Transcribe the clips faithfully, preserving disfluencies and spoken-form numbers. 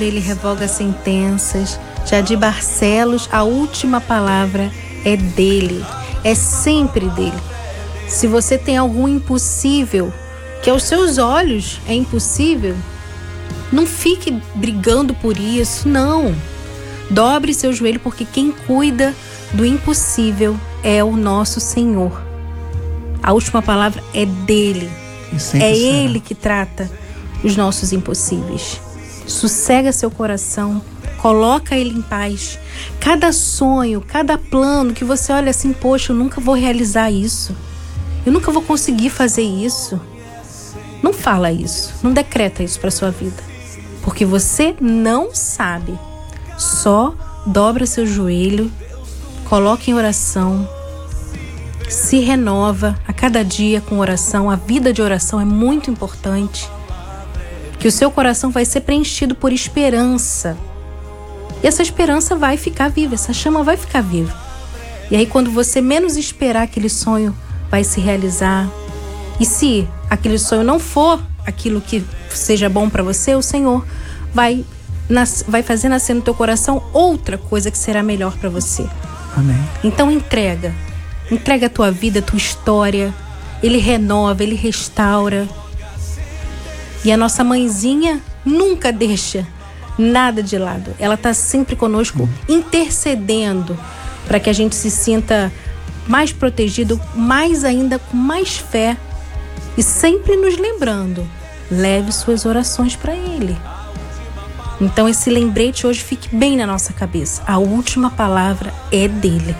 Ele revoga sentenças. Já de Barcelos, a última palavra é dele, é sempre dele. Se você tem algum impossível, que aos seus olhos é impossível, não fique brigando por isso, não. Dobre seu joelho, porque quem cuida do impossível é o nosso Senhor. A última palavra é dele. É será. Ele que trata os nossos impossíveis. Sossega seu coração, coloca ele em paz. Cada sonho, cada plano que você olha assim, poxa, eu nunca vou realizar isso. Eu nunca vou conseguir fazer isso. Não fala isso, não decreta isso para sua vida. Porque você não sabe. Só dobra seu joelho, coloca em oração, se renova a cada dia com oração. A vida de oração é muito importante. Que o seu coração vai ser preenchido por esperança. E essa esperança vai ficar viva, essa chama vai ficar viva. E aí quando você menos esperar, aquele sonho vai se realizar. E se aquele sonho não for aquilo que seja bom para você, o Senhor vai, nas, vai fazer nascer no teu coração outra coisa que será melhor para você. Amém. Então entrega. Entrega a tua vida, a tua história. Ele renova, ele restaura. E a nossa mãezinha nunca deixa nada de lado. Ela está sempre conosco, intercedendo para que a gente se sinta mais protegido, mais ainda, com mais fé. E sempre nos lembrando, leve suas orações para Ele. Então esse lembrete hoje fique bem na nossa cabeça. A última palavra é dele.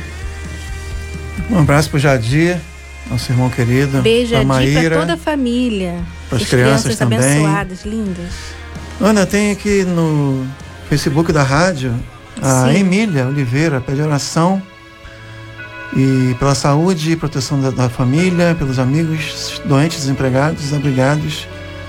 Um abraço para o Jadir, nosso irmão querido. Beijo, Jadir, para Maíra, toda a família. para as crianças, crianças também. Abençoadas, lindas. Ana, tem aqui no Facebook da rádio a Sim. Emília Oliveira, pede oração e pela saúde e proteção da, da família, pelos amigos doentes, desempregados, desabrigados,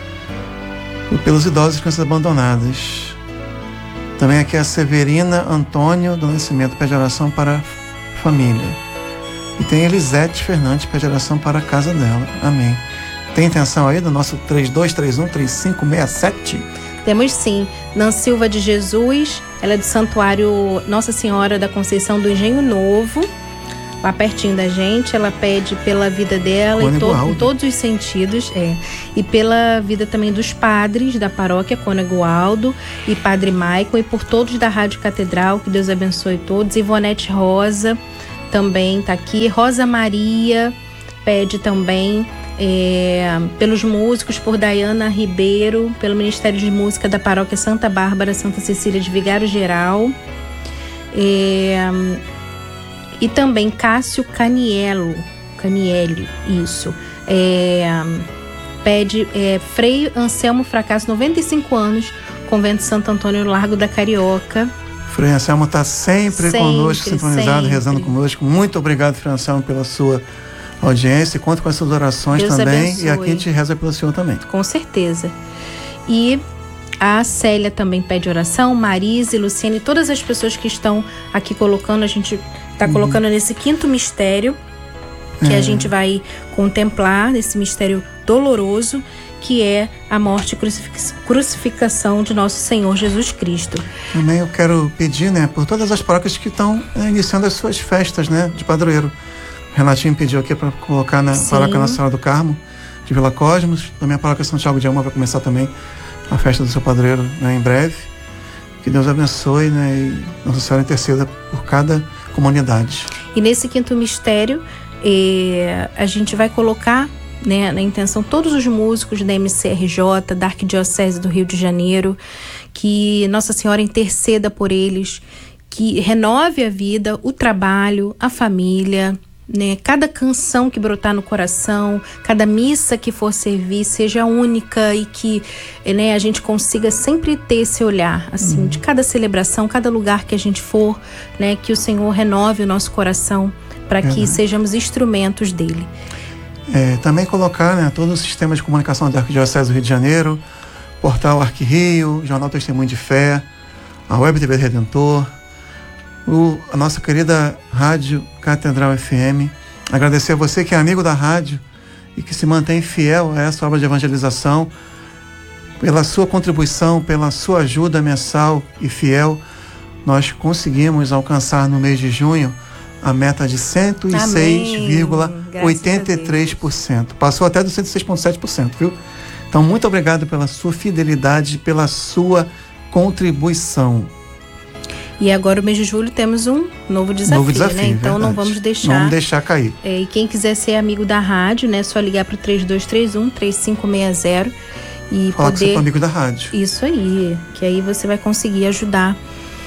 e pelos idosos e crianças abandonadas. Também aqui a Severina Antônio do Nascimento pede oração para a família. E tem Elisete Fernandes, pede oração para a casa dela. Amém. Tem intenção aí do nosso três dois três um, três cinco seis sete? Temos sim. Nan Silva de Jesus, ela é do Santuário Nossa Senhora da Conceição do Engenho Novo, lá pertinho da gente. Ela pede pela vida dela em, to- em todos os sentidos, é. E pela vida também dos padres da paróquia Cônego Aldo e Padre Maicon, e por todos da Rádio Catedral, que Deus abençoe todos. Ivonete Rosa também está aqui. Rosa Maria pede também é, pelos músicos, por Dayana Ribeiro, pelo Ministério de Música da Paróquia Santa Bárbara, Santa Cecília de Vigário Geral. É, e também Cássio Canielo, Canielli, isso. É, pede é, Frei Anselmo Fracasso, noventa e cinco anos, Convento Santo Antônio, Largo da Carioca. Frei Anselmo está sempre, sempre conosco, sintonizado, sempre. rezando conosco. Muito obrigado, Frei Anselmo, pela sua audiência. Conto com as suas orações Deus também. abençoe. E aqui a gente reza pelo Senhor também. Com certeza. E a Célia também pede oração, Marise, Luciane, todas as pessoas que estão aqui colocando, a gente está uhum. colocando nesse quinto mistério, que é. a gente vai contemplar, esse mistério doloroso, que é a morte e crucificação de nosso Senhor Jesus Cristo. Também eu quero pedir, né, por todas as paróquias que estão né, iniciando as suas festas, né, de padroeiro. O Renatinho pediu aqui para colocar na Sim. paróquia Nossa Senhora do Carmo, de Vila Cosmos. Também a paróquia São Tiago de Alma vai começar também a festa do seu padroeiro, né, em breve. Que Deus abençoe, né, e Nossa Senhora interceda por cada comunidade. E nesse quinto mistério, eh, a gente vai colocar, né, na intenção, todos os músicos da M C R J, da Arquidiocese do Rio de Janeiro, que Nossa Senhora interceda por eles, que renove a vida, o trabalho, a família, né? Cada canção que brotar no coração, cada missa que for servir seja única e que, né, a gente consiga sempre ter esse olhar, assim, uhum. de cada celebração, cada lugar que a gente for, né, que o Senhor renove o nosso coração para que uhum. sejamos instrumentos dele. É, também colocar, né, todo o sistema de comunicação da Arquidiocese do Rio de Janeiro, portal Arquirio, Jornal Testemunho de Fé, a Web T V Redentor, o, a nossa querida Rádio Catedral F M. Agradecer a você que é amigo da rádio e que se mantém fiel a essa obra de evangelização, Pela sua contribuição, pela sua ajuda mensal e fiel, nós conseguimos alcançar no mês de junho a meta de cento e seis vírgula oitenta e três por cento. Passou até dos cento e seis vírgula sete por cento, viu? Então, muito obrigado pela sua fidelidade, pela sua contribuição. E agora, o mês de julho, temos um novo desafio, novo desafio, né? Então, verdade. não vamos deixar... Não vamos deixar cair. É, e quem quiser ser amigo da rádio, né? É só ligar para o três dois três um, três cinco seis zero e Fala poder... com seu amigo da rádio. Isso aí, que aí você vai conseguir ajudar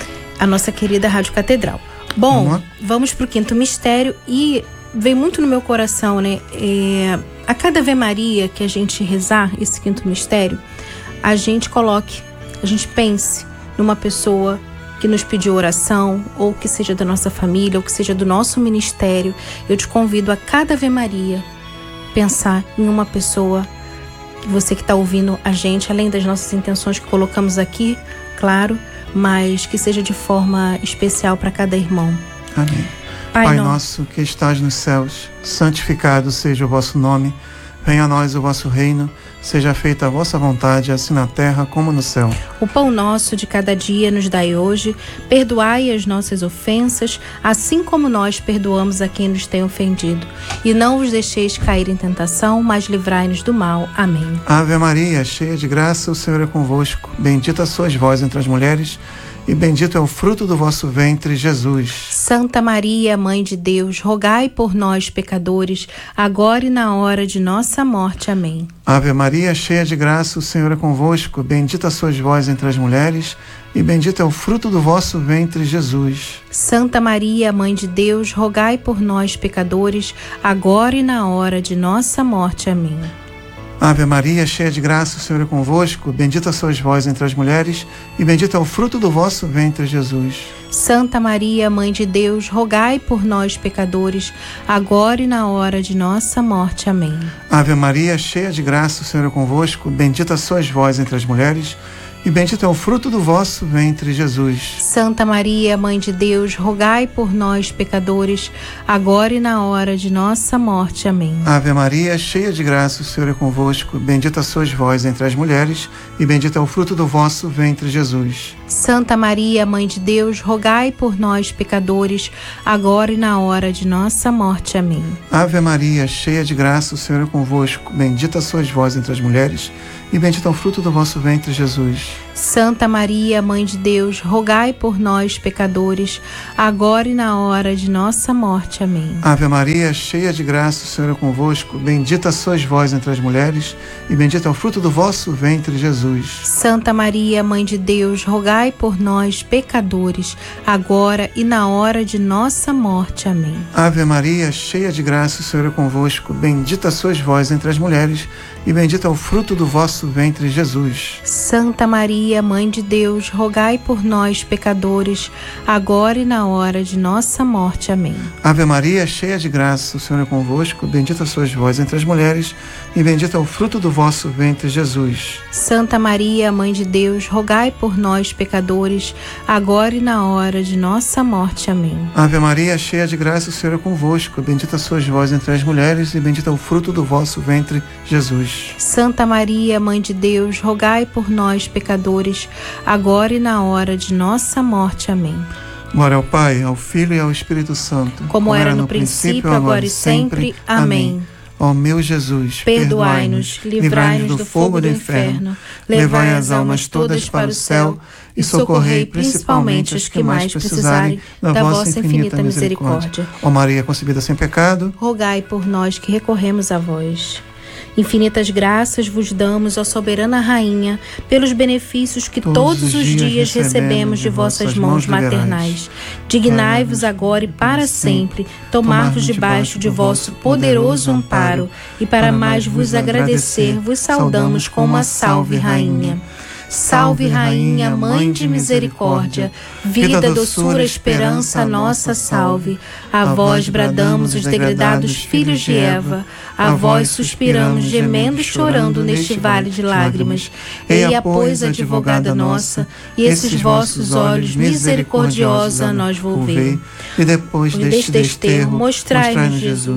a nossa querida Rádio Catedral. Bom, vamos, vamos para o quinto mistério e vem muito no meu coração, né? É, a cada Ave Maria que a gente rezar esse quinto mistério, a gente coloque, a gente pense numa pessoa que nos pediu oração, ou que seja da nossa família, ou que seja do nosso ministério. Eu te convido a cada Ave Maria pensar em uma pessoa, você que está ouvindo a gente, além das nossas intenções que colocamos aqui, claro, mas que seja de forma especial para cada irmão. Amém. Pai, Pai nosso que estás nos céus, santificado seja o vosso nome, venha a nós o vosso reino, seja feita a vossa vontade, assim na terra como no céu. O pão nosso de cada dia nos dai hoje, perdoai as nossas ofensas, assim como nós perdoamos a quem nos tem ofendido. E não vos deixeis cair em tentação, mas livrai-nos do mal. Amém. Ave Maria, cheia de graça, o Senhor é convosco. Bendita sois vós entre as mulheres, e bendito é o fruto do vosso ventre, Jesus. Santa Maria, Mãe de Deus, rogai por nós, pecadores, agora e na hora de nossa morte. Amém. Ave Maria, cheia de graça, o Senhor é convosco. Bendita sois vós entre as mulheres, e bendito é o fruto do vosso ventre, Jesus. Santa Maria, Mãe de Deus, rogai por nós, pecadores, agora e na hora de nossa morte. Amém. Ave Maria, cheia de graça, o Senhor é convosco. Bendita sois vós entre as mulheres, e bendito é o fruto do vosso ventre, Jesus. Santa Maria, Mãe de Deus, rogai por nós, pecadores, agora e na hora de nossa morte. Amém. Ave Maria, cheia de graça, o Senhor é convosco. Bendita sois vós entre as mulheres, e bendito é o fruto do vosso ventre, Jesus. Santa Maria, Mãe de Deus, rogai por nós, pecadores, agora e na hora de nossa morte. Amém. Ave Maria, cheia de graça, o Senhor é convosco. Bendita sois vós entre as mulheres, e bendito é o fruto do vosso ventre, Jesus. Santa Maria, Mãe de Deus, rogai por nós, pecadores, agora e na hora de nossa morte. Amém. Ave Maria, cheia de graça, o Senhor é convosco. Bendita sois vós entre as mulheres, e bendito é o fruto do vosso ventre, Jesus. Santa Maria, Mãe de Deus, rogai por nós, pecadores, agora e na hora de nossa morte. Amém. Ave Maria, cheia de graça, o Senhor é convosco. Bendita sois vós entre as mulheres, e bendito é o fruto do vosso ventre, Jesus. Santa Maria, Mãe de Deus, rogai por nós, pecadores, agora e na hora de nossa morte. Amém. Ave Maria, cheia de graça, o Senhor é convosco. Bendita sois vós entre as mulheres, e bendito é o fruto do vosso ventre, Jesus. Santa Maria, Mãe de Deus, rogai por nós, pecadores, agora e na hora de nossa morte. Amém. Ave Maria, cheia de graça, o Senhor é convosco. Bendita sois vós entre as mulheres, e bendito é o fruto do vosso ventre, Jesus. Santa Maria, Mãe de Deus, rogai por nós, pecadores, agora e na hora de nossa morte. Amém. Ave Maria, cheia de graça, o Senhor é convosco. Bendita sois vós entre as mulheres, e bendito é o fruto do vosso ventre, Jesus. Santa Maria, Mãe de Deus, rogai por nós, pecadores, agora e na hora de nossa morte. Amém. Glória ao Pai, ao Filho e ao Espírito Santo, como, como era no, no princípio, princípio, agora e sempre. Amém. Ó meu Jesus, perdoai-nos, livrai-nos do fogo do inferno, levai as almas todas para o céu e socorrei principalmente as que mais precisarem da vossa infinita misericórdia. Ó Maria concebida sem pecado, rogai por nós que recorremos a vós. Infinitas graças vos damos, ó soberana Rainha, pelos benefícios que todos, todos os dias, dias recebemos de vossas mãos maternais. Dignai-vos agora e para sempre tomar-vos debaixo de vosso poderoso amparo, e para mais vos agradecer, vos saudamos com uma salve, Rainha. Salve, Rainha, Mãe de Misericórdia, vida, doçura, esperança, nossa salve. A vós bradamos os degredados filhos de Eva, a vós suspiramos, gemendo e chorando neste vale de lágrimas. Eia, pois, advogada nossa, e esses vossos olhos misericordiosos a nós volvei. E depois deste desterro, mostrai-nos Jesus,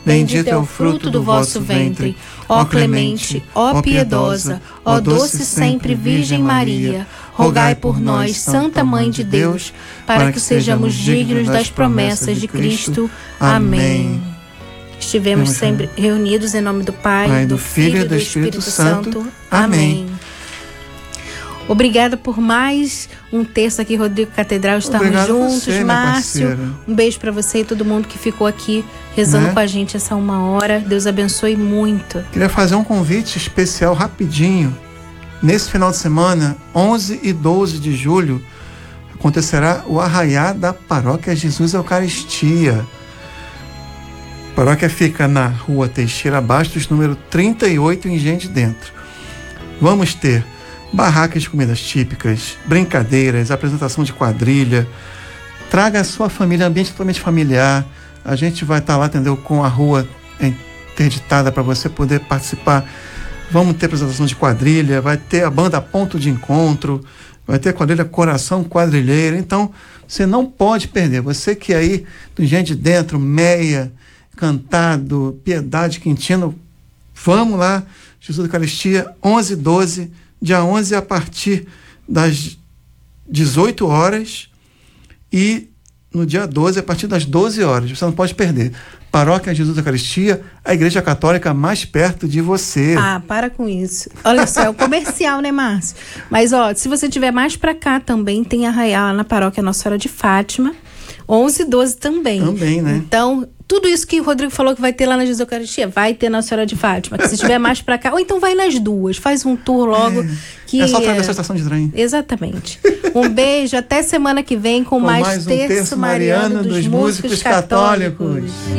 Bendito é o fruto do vosso ventre. Ó clemente, ó piedosa, ó doce sempre Virgem Maria, rogai por nós, Santa Mãe de Deus, para que sejamos dignos das promessas de Cristo. Amém. Estivemos sempre reunidos em nome do Pai, Pai, do Filho e do Espírito Santo. Amém. Obrigada por mais um terço aqui, Rodrigo Catedral. Estamos Obrigado juntos, você, Márcio. Um beijo para você e todo mundo que ficou aqui rezando, né, com a gente essa uma hora. Deus abençoe muito. Queria fazer um convite especial rapidinho. Nesse final de semana, onze e doze de julho, acontecerá o arraiá da Paróquia Jesus Eucaristia. A paróquia fica na Rua Teixeira Bastos, número trinta e oito, em Engenho de Dentro. Vamos ter barracas de comidas típicas, brincadeiras, apresentação de quadrilha. Traga a sua família, ambiente totalmente familiar. A gente vai estar lá, entendeu, com a rua interditada para você poder participar. Vamos ter apresentação de quadrilha, vai ter a banda Ponto de Encontro, vai ter a quadrilha Coração Quadrilheiro. Então, você não pode perder. Você que aí, do Engenho de Dentro, Meia, Cantado, Piedade, Quintino, vamos lá, Jesus Eucaristia, onze e doze, dia onze a partir das dezoito horas e no dia doze a partir das doze horas. Você não pode perder. Paróquia Jesus Eucaristia, a igreja católica mais perto de você. Ah, para com isso. Olha só, é o comercial, né, Márcio? Mas, ó, se você tiver mais pra cá também, tem arraial lá na paróquia Nossa Senhora de Fátima, onze e doze também. Também, né? Então, tudo isso que o Rodrigo falou que vai ter lá na Jesus Eucaristia, vai ter na Nossa Senhora de Fátima. Que se tiver mais pra cá, ou então vai nas duas, faz um tour logo. É, que é só atravessar a estação de trem. Exatamente. Um beijo, até semana que vem com, com mais, mais um Terço Mariano dos, dos Músicos Católicos. católicos.